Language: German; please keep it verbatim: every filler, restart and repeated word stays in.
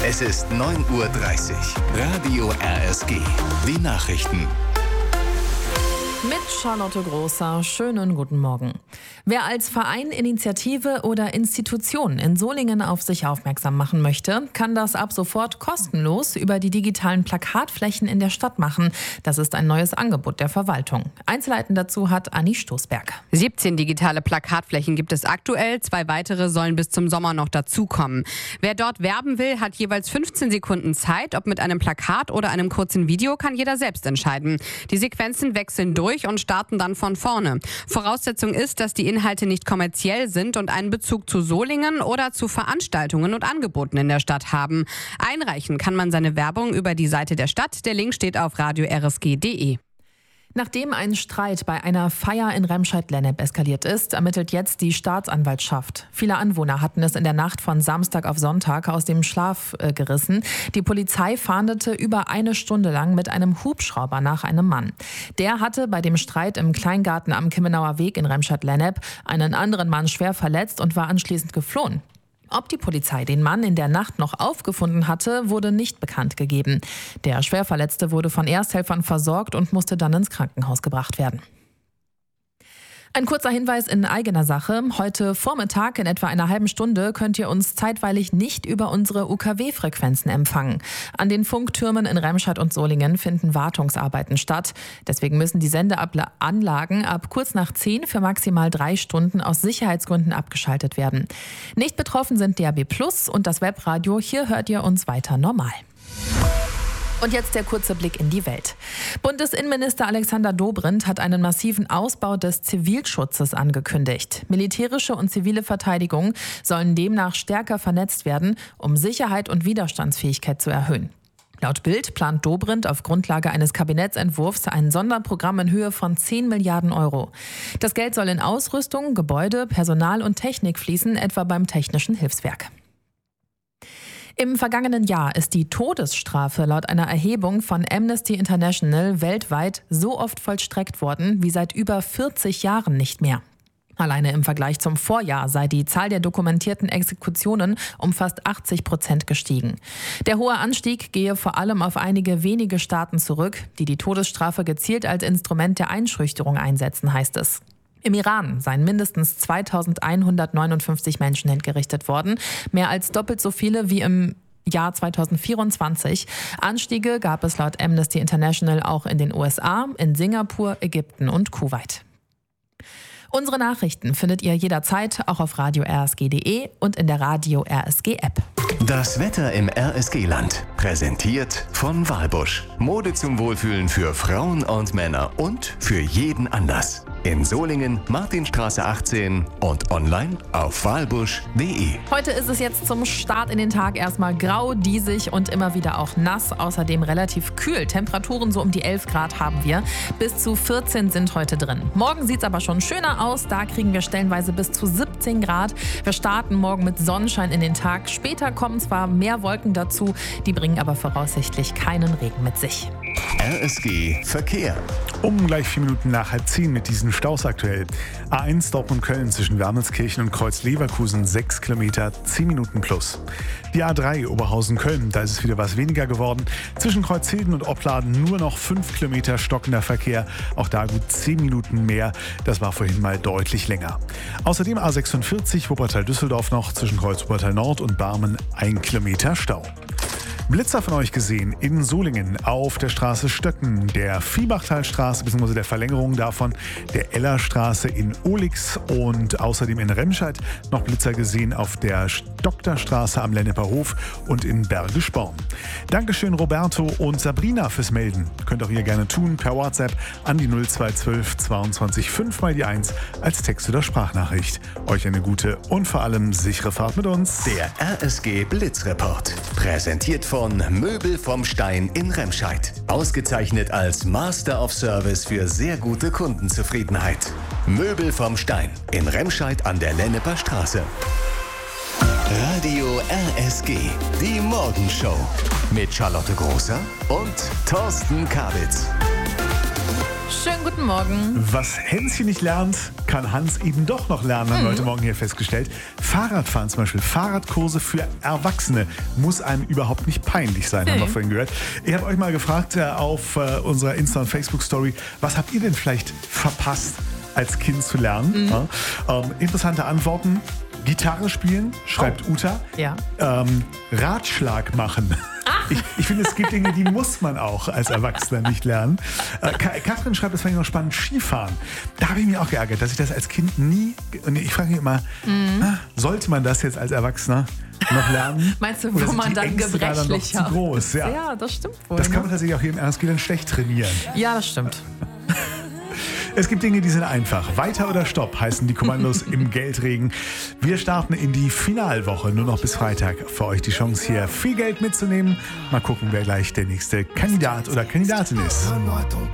Es ist neun Uhr dreißig. Radio R S G. Die Nachrichten. Mit Charlotte Großer, schönen guten Morgen. Wer als Verein, Initiative oder Institution in Solingen auf sich aufmerksam machen möchte, kann das ab sofort kostenlos über die digitalen Plakatflächen in der Stadt machen. Das ist ein neues Angebot der Verwaltung. Einzelheiten dazu hat Anni Stoßberg. siebzehn digitale Plakatflächen gibt es aktuell, zwei weitere sollen bis zum Sommer noch dazukommen. Wer dort werben will, hat jeweils fünfzehn Sekunden Zeit. Ob mit einem Plakat oder einem kurzen Video, kann jeder selbst entscheiden. Die Sequenzen wechseln durch und starten dann von vorne. Voraussetzung ist, dass die Inhalte nicht kommerziell sind und einen Bezug zu Solingen oder zu Veranstaltungen und Angeboten in der Stadt haben. Einreichen kann man seine Werbung über die Seite der Stadt. Der Link steht auf radio r s g punkt d e. Nachdem ein Streit bei einer Feier in Remscheid-Lennep eskaliert ist, ermittelt jetzt die Staatsanwaltschaft. Viele Anwohner hatten es in der Nacht von Samstag auf Sonntag aus dem Schlaf äh, gerissen. Die Polizei fahndete über eine Stunde lang mit einem Hubschrauber nach einem Mann. Der hatte bei dem Streit im Kleingarten am Kimmenauer Weg in Remscheid-Lennep einen anderen Mann schwer verletzt und war anschließend geflohen. Ob die Polizei den Mann in der Nacht noch aufgefunden hatte, wurde nicht bekannt gegeben. Der Schwerverletzte wurde von Ersthelfern versorgt und musste dann ins Krankenhaus gebracht werden. Ein kurzer Hinweis in eigener Sache. Heute Vormittag in etwa einer halben Stunde könnt ihr uns zeitweilig nicht über unsere U K W-Frequenzen empfangen. An den Funktürmen in Remscheid und Solingen finden Wartungsarbeiten statt. Deswegen müssen die Sendeanlagen ab kurz nach zehn für maximal drei Stunden aus Sicherheitsgründen abgeschaltet werden. Nicht betroffen sind D A B Plus und das Webradio. Hier hört ihr uns weiter normal. Und jetzt der kurze Blick in die Welt. Bundesinnenminister Alexander Dobrindt hat einen massiven Ausbau des Zivilschutzes angekündigt. Militärische und zivile Verteidigung sollen demnach stärker vernetzt werden, um Sicherheit und Widerstandsfähigkeit zu erhöhen. Laut Bild plant Dobrindt auf Grundlage eines Kabinettsentwurfs ein Sonderprogramm in Höhe von zehn Milliarden Euro. Das Geld soll in Ausrüstung, Gebäude, Personal und Technik fließen, etwa beim Technischen Hilfswerk. Im vergangenen Jahr ist die Todesstrafe laut einer Erhebung von Amnesty International weltweit so oft vollstreckt worden wie seit über vierzig Jahren nicht mehr. Alleine im Vergleich zum Vorjahr sei die Zahl der dokumentierten Exekutionen um fast achtzig Prozent gestiegen. Der hohe Anstieg gehe vor allem auf einige wenige Staaten zurück, die die Todesstrafe gezielt als Instrument der Einschüchterung einsetzen, heißt es. Im Iran seien mindestens zweitausendeinhundertneunundfünfzig Menschen hingerichtet worden, mehr als doppelt so viele wie im Jahr zweitausendvierundzwanzig. Anstiege gab es laut Amnesty International auch in den U S A, in Singapur, Ägypten und Kuwait. Unsere Nachrichten findet ihr jederzeit auch auf radio r s g punkt d e und in der Radio R S G App. Das Wetter im R S G-Land. Präsentiert von Walbusch. Mode zum Wohlfühlen für Frauen und Männer und für jeden Anlass. In Solingen, Martinstraße achtzehn und online auf walbusch punkt d e. Heute ist es jetzt zum Start in den Tag erstmal grau, diesig und immer wieder auch nass. Außerdem relativ kühl. Temperaturen so um die elf Grad haben wir. Bis zu vierzehn sind heute drin. Morgen sieht es aber schon schöner aus. Da kriegen wir stellenweise bis zu siebzehn Grad. Wir starten morgen mit Sonnenschein in den Tag. Später kommen zwar mehr Wolken dazu, die bringen aber voraussichtlich keinen Regen mit sich. R S G Verkehr. Um gleich vier Minuten nach halb zehn mit diesen Staus aktuell. A eins Dortmund-Köln zwischen Wermelskirchen und Kreuz-Leverkusen sechs Kilometer, zehn Minuten plus. Die A drei Oberhausen-Köln, da ist es wieder was weniger geworden. Zwischen Kreuzhilden und Opladen nur noch fünf Kilometer stockender Verkehr. Auch da gut zehn Minuten mehr. Das war vorhin mal deutlich länger. Außerdem A sechsundvierzig Wuppertal-Düsseldorf noch zwischen Kreuz Wuppertal-Nord und Barmen ein Kilometer Stau. Blitzer von euch gesehen in Solingen auf der Straße Stöcken, der Viehbachtalstraße bzw. der Verlängerung davon, der Ellerstraße in Ohlix und außerdem in Remscheid noch Blitzer gesehen auf der Doktorstraße am Lenneper Hof und in Bergisch-Born. Dankeschön Roberto und Sabrina fürs Melden. Könnt auch ihr gerne tun per WhatsApp an die null zwei zwölf zweiundzwanzig fünf mal die eins als Text- oder Sprachnachricht. Euch eine gute und vor allem sichere Fahrt mit uns. Der R S G Blitzreport. Präsentiert von Möbel vom Stein in Remscheid. Ausgezeichnet als Master of Service für sehr gute Kundenzufriedenheit. Möbel vom Stein in Remscheid an der Lenneper Straße. Radio R S G, die Morgenshow mit Charlotte Großer und Thorsten Kabitz. Schönen guten Guten Morgen. Was Hänschen nicht lernt, kann Hans eben doch noch lernen, haben wir heute Morgen hier festgestellt. Fahrradfahren zum Beispiel, Fahrradkurse für Erwachsene, muss einem überhaupt nicht peinlich sein, Nee. haben wir vorhin gehört. Ich habe euch mal gefragt äh, auf äh, unserer Insta- und Facebook-Story, was habt ihr denn vielleicht verpasst, als Kind zu lernen? Ja, ähm, interessante Antworten. Gitarre spielen, schreibt Uta. Ja. Ähm, Ratschlag machen. Ich, ich finde, es gibt Dinge, die muss man auch als Erwachsener nicht lernen. Äh, Ka- Katrin schreibt, das fand ich noch spannend, Skifahren. Da habe ich mich auch geärgert, dass ich das als Kind nie... Und ich frage mich immer, ah, sollte man das jetzt als Erwachsener noch lernen? Meinst du, Oder wo sind man die dann Ängste da dann noch zu gebrechlicher groß? Ja. Ja, das stimmt wohl. Das kann ne? man tatsächlich auch hier im R S G dann schlecht trainieren. Ja, das stimmt. Es gibt Dinge, die sind einfach. Weiter oder Stopp heißen die Kommandos im Geldregen. Wir starten in die Finalwoche. Nur noch bis Freitag für euch die Chance, hier viel Geld mitzunehmen. Mal gucken, wer gleich der nächste Kandidat oder Kandidatin ist.